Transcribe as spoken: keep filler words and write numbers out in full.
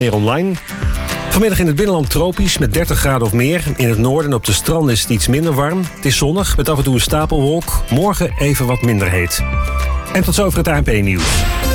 Weer online. Vanmiddag in het binnenland tropisch met dertig graden of meer. In het noorden en op de stranden is het iets minder warm. Het is zonnig met af en toe een stapelwolk. Morgen even wat minder heet. En tot zover het A N P-nieuws.